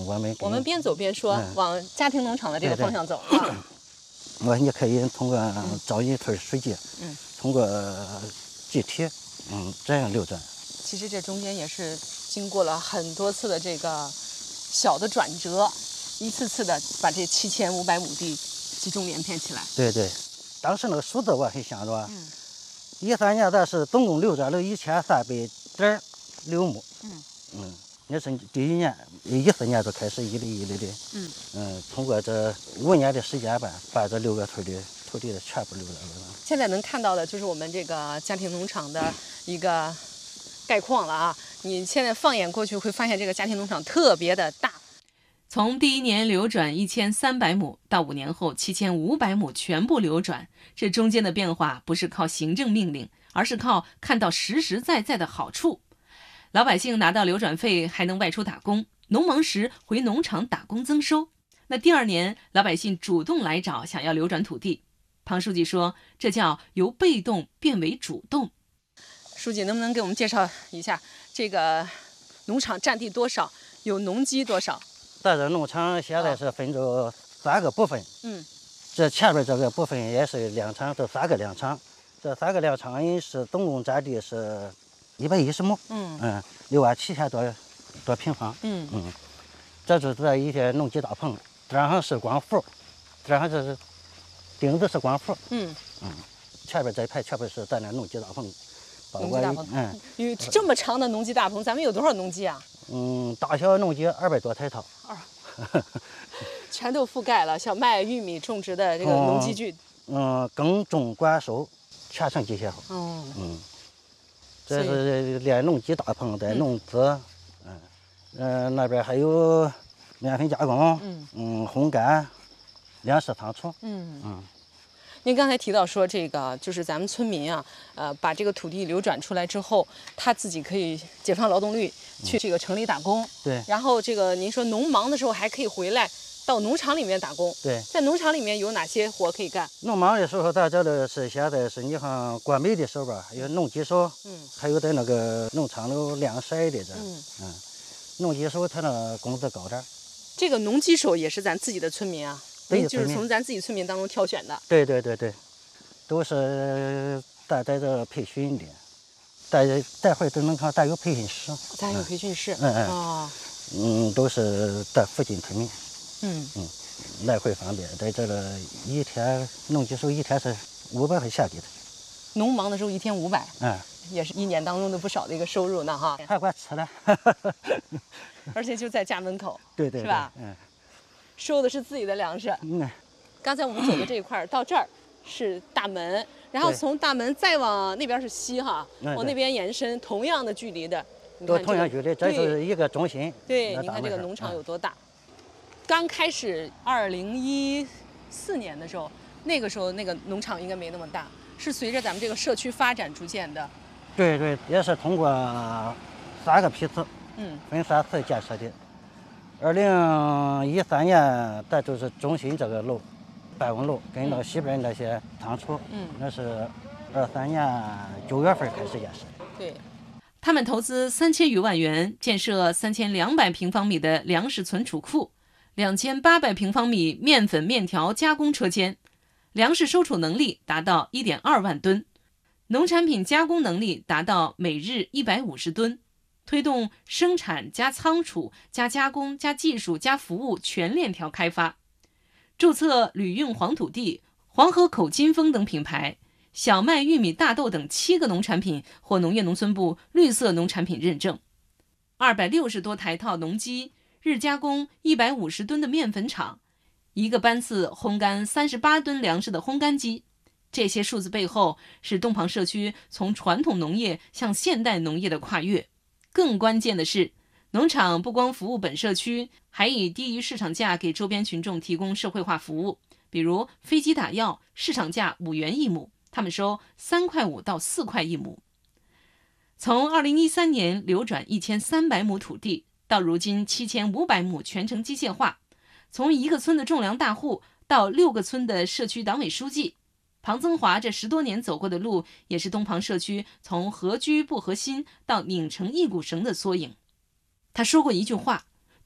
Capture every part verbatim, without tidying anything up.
嗯，我们我们边走边说， 嗯、 往家庭农场的这个方向走啊。 我你可以通过赵营屯水街， 嗯， 通过集体，嗯，这样流转。 其实这中间也是经过了很多次的这个小的转折，一次次的把这七千五百亩地集中连片起来。 对对，当时那个数字我很想着， 嗯， 一三年咱是总共流转了一千三百点六亩。 嗯嗯，那是第一年，一四年就开始一粒一粒的。 嗯嗯，通过这五年的时间吧，把这六个村的土地全部流转了。 现在能看到的就是我们这个家庭农场的一个概况了啊！你现在放眼过去，会发现这个家庭农场特别的大。从第一年流转一千三百亩到五年后七千五百亩全部流转，这中间的变化不是靠行政命令，而是靠看到实实在在的好处。老百姓拿到流转费，还能外出打工，农忙时回农场打工增收。那第二年，老百姓主动来找，想要流转土地。庞书记说，这叫由被动变为主动。书记，能不能给我们介绍一下这个农场占地多少，有农机多少？ 咱这农场现在是分着三个部分。嗯，这前边这个部分也是粮场，这三个粮场，这三个粮场是总共占地是一百一十亩。嗯嗯，六万七千多多平方。嗯嗯，这是这一些农机大棚，这上是光伏，这上这是钉子是光伏。嗯嗯，前边这一排全部是咱那农机大棚。 农机大棚，嗯，有这么长的农机大棚，咱们有多少农机啊？ 嗯，大小农机二百多台套， 二，全都覆盖了小麦、玉米种植的这个农机具。 嗯，耕种管收全程机械化。哦，嗯，这是连农机大棚带农资，嗯嗯、呃，那边还有面粉加工，嗯嗯，烘干、粮食仓储，嗯嗯。 您刚才提到说，这个就是咱们村民啊，呃，把这个土地流转出来之后，他自己可以解放劳动力，去这个城里打工。 对。 然后这个您说农忙的时候还可以回来到农场里面打工。 对。 在农场里面有哪些活可以干？ 农忙的时候，咱这里是现在是你看关梅的时候吧，有农机手，嗯，还有在那个农场里晾晒的这，嗯嗯，农机手他那工资高点。 这个农机手也是咱自己的村民啊。就是从咱自己村民当中挑选的。 对对对对，都是咱在这培训的，待待会儿都能看咱有培训室。 咱有培训室。 嗯嗯。哦。嗯，都是在附近村民。嗯嗯，来回方便。在这了一天农机手一天是五百块钱给的。 农忙的时候一天五百。嗯。也是一年当中的不少的一个收入呢哈。 还管吃了。 而且就在家门口。 对对。 是吧？ 嗯。 收的是自己的粮食。嗯，刚才我们走的这一块到这儿是大门，然后从大门再往那边是西哈，往那边延伸，同样的距离的。 都同样距离，这是一个中心。 对，你看这个农场有多大。刚开始二零一四年的时候，那个时候那个农场应该没那么大，是随着咱们这个社区发展逐渐的。 对对，也是通过三个批次，嗯，分三次建设的。二零一三年，咱就是中心这个楼，办公楼跟到西边那些仓储，嗯，那是二三年九月份开始建设。 对，他们投资三千余万元建设三千两百平方米的粮食存储库，两千八百平方米面粉面条加工车间，粮食收储能力达到一点二万吨，农产品加工能力达到每日一百五十吨。推动生产加仓储加加工加技术加服务全链条开发，注册旅运黄土地、黄河口金丰等品牌，小麦、玉米、大豆等七个农产品获农业农村部绿色农产品认证，二百六十多台套农机，日加工一百五十吨的面粉厂，一个班次烘干三十八吨粮食的烘干机。这些数字背后是东庞社区从传统农业向现代农业的跨越。更关键的是，农场不光服务本社区，还以低于市场价给周边群众提供社会化服务，比如飞机打药，市场价五元一亩，他们收三块五到四块一亩。从二零一三年流转一千三百亩土地，到如今七千五百亩全程机械化，从一个村的种粮大户到六个村的社区党委书记。庞增华这十多年走过的路，也是东庞社区从合居不合心到拧成一股绳的缩影。他说过一句话：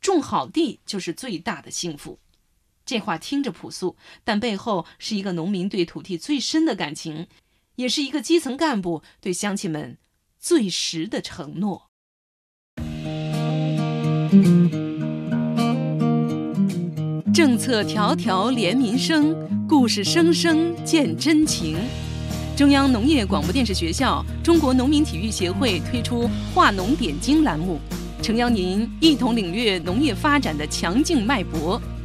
种好地就是最大的幸福。这话听着朴素，但背后是一个农民对土地最深的感情，也是一个基层干部对乡亲们最实的承诺。政策条条连民生，故事声声见真情。中央农业广播电视学校、中国农民体育协会推出化农点睛栏目，诚邀您一同领略农业发展的强劲脉搏。